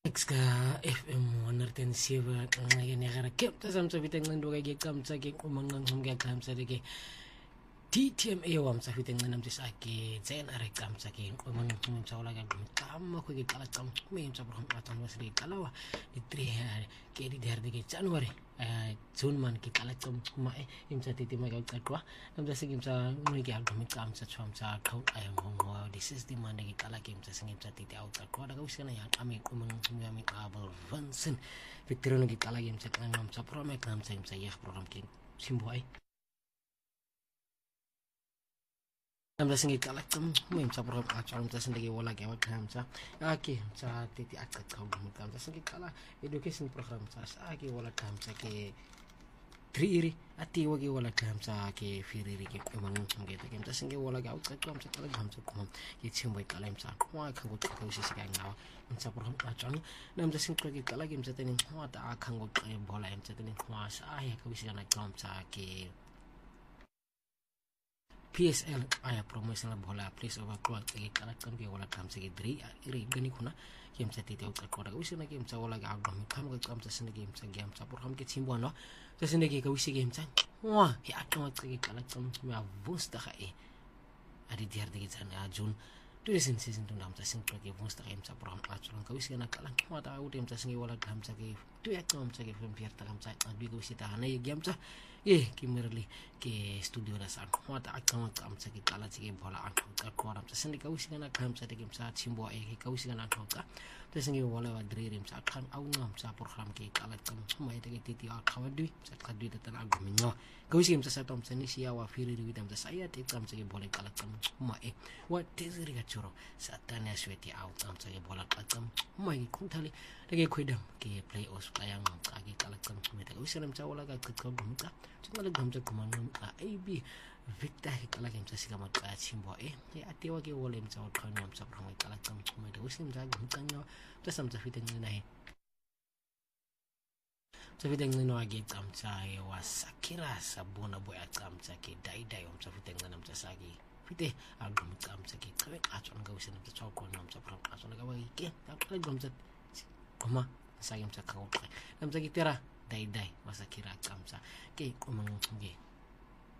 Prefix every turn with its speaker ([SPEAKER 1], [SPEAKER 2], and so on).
[SPEAKER 1] Exka FM 107 ngayen yakarake tasamtsafite ncinto ke camtsa ke umanqanqum ke camtsa ke TTMA wamtsafite ncinamtsi sakhe tsena re camtsa ke umanqanqum tsawula ke qama ko ke qala camtsa me ntsa bro qatsa mo sri qalawa di 3 ke di der ke January June man ke qala camtsa imtsa titima ke qaqwa namtsa sikimtsa ngwe ke agqumi camtsa tshwamtsa qhau ayongo this is the man ke qala ke imtsa singimtsa titi awuqaqwa ka usana ya qame umanqanqum ya miqabel Vincent Victorino ke qala ke imtsa qamtsa program camtsa imtsa yeh program ke simboy namtsa singiqala mo imtsa program atswa namtsa sindike wala ke waqhamtsa ake mtsa titi aqaqqa umqamtsa singiqala education program tsa ake wala qhamtsa ke 3 iri atiwa ke wala qhamtsa ke 4 iri ke umanqanqum ke mtsa singe wala ke awuqaqqa mtsa qala qhamtsa kuma ke tshimbo iqala imtsa qwa khango qqa usisi ka ngawa mtsa program atswa namtsa singiqala ke qala ke mtsa teni qwata akhango qebola mtsa teni qwasa aya ka usikana qhamtsa ke PSL aya promotional bola place over kwa ke kala kambi wala kamse ke 3 iri gani kuna ke mtsa tete o qaqora ka usina ke mtsa wala ga agam kham ka kamtsa sine ke mtsa ke mtsa program ke timbo no tsa sine ke ka usi ke mtsa wa ya akama ke kala kamtsa ya vusta ga adi diar de ke tsana June to listen season to namtsa sin ke vusta ga mtsa program ka tsona ka usi na kala wa ta u mtsa singe wala kamtsa ke to ya kamtsa ke fem pierta kamtsa abi ko usi ta na ye mtsa ke merli ke studio la sa khwata akama kamtsa ke kala tse ke bola ka kwara mtsa sindika usingana kamtsa ke mtsa timbo ke ka usingana khotsa tsinge wala wa dream mtsa khan au ngamtsa program ke kala tsamma ite ke titi a khawadi mtsa khadwi ta na guminyo ka usi mtsa sa tomtsa ni siya wa firi ri witam tsa saya te kamtsa ke bola kala tsamma wa teziri ga choro satana sweti au kamtsa ke bola kala tsamma ke kunthali ke khwedam ke play os kayang ka ke kala tsamma te usina mtsa wala ka qqa gumtsa tsingale gamtsa kumangam AB Victor kala ke mtsa sika matsa chimbo atiwa ke wole mtsa uqhanya mtsa program kala tsamma te usimtsa gumtsanyo tsa samtsa fite ngina Tafite ngino ake tsamtsa wa Sakira sabona boya tsamtsa ke daidai mtsa fite ngina mtsa saki fite agum tsamtsa ke qabe qatsona ka usina mtsa tsawkona mtsa program qatsona ka ba ke aqala gumtsa kuma saki mtsa ka uqhe mtsa ke tera daidai wa Sakira tsamtsa ke kumangqe